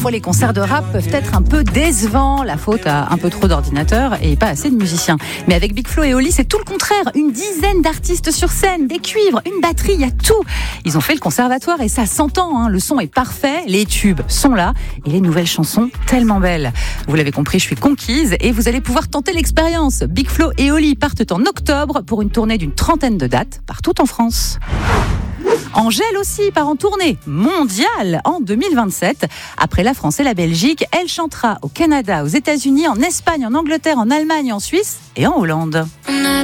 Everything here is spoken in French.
parfois les concerts de rap peuvent être un peu décevants, la faute à un peu trop d'ordinateurs et pas assez de musiciens. Mais avec Big Flo et Oli, c'est tout le contraire. Une dizaine d'artistes sur scène, des cuivres, une batterie, il y a tout. Ils ont fait le conservatoire et ça s'entend, hein. Le son est parfait, les tubes sont là et les nouvelles chansons tellement belles. Vous l'avez compris, je suis conquise et vous allez pouvoir tenter l'expérience. Big Flo et Oli partent en octobre pour une tournée d'une 30aine de dates partout en France. Angèle aussi part en tournée mondiale en 2027. Après la France et la Belgique, elle chantera au Canada, aux États-Unis, en Espagne, en Angleterre, en Allemagne, en Suisse et en Hollande.